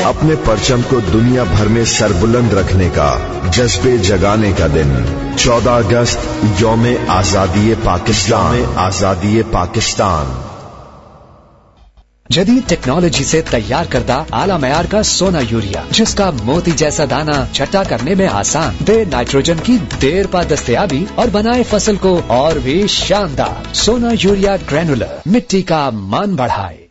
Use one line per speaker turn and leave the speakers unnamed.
अपने परचम को दुनिया भर में सरबुलंद रखने का, जज्बे जगाने का दिन 14 अगस्त यौम आजादी पाकिस्तान।
जदीद टेक्नोलॉजी से तैयार करदा आला मयार का सोना यूरिया, जिसका मोती जैसा दाना छटा करने में आसान, दे नाइट्रोजन की देर पा दस्तयाबी और बनाए फसल को और भी शानदार। सोना यूरिया ग्रैनुलर, मिट्टी का मान बढ़ाए।